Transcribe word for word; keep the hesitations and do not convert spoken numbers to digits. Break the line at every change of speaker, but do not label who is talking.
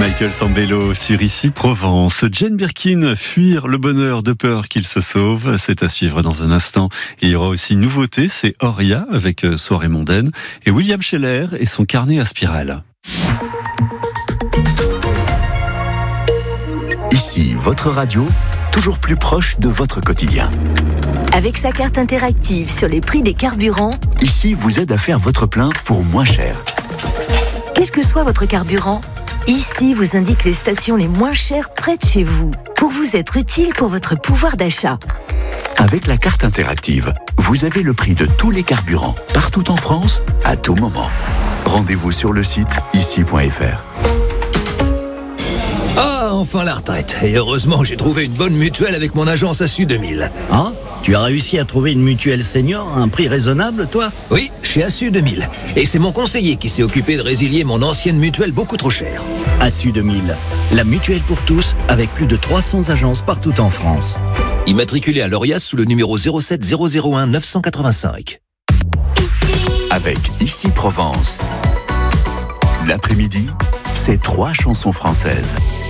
Michael Sambello sur Ici Provence. Jane Birkin, fuir le bonheur de peur qu'il se sauve, c'est à suivre dans un instant. Et il y aura aussi une nouveauté, c'est Auria avec Soirée mondaine et William Scheller et son carnet à spirale.
Ici, votre radio, toujours plus proche de votre quotidien.
Avec sa carte interactive sur les prix des carburants,
Ici vous aide à faire votre plein pour moins cher.
Quel que soit votre carburant, Ici vous indique les stations les moins chères près de chez vous, pour vous être utile pour votre pouvoir d'achat.
Avec la carte interactive, vous avez le prix de tous les carburants, partout en France, à tout moment. Rendez-vous sur le site ici point f r.
Ah, enfin la retraite. Et heureusement, j'ai trouvé une bonne mutuelle avec mon agence Assu deux mille.
Ah, tu as réussi à trouver une mutuelle senior à un prix raisonnable, toi ?
Oui, chez Assu deux mille. Et c'est mon conseiller qui s'est occupé de résilier mon ancienne mutuelle beaucoup trop chère.
Assu deux mille, la mutuelle pour tous, avec plus de trois cents agences partout en France.
Immatriculé à l'Orias sous le numéro zéro sept zéro zéro un neuf cent quatre-vingt-cinq.
Avec Ici Provence. L'après-midi, c'est trois chansons françaises.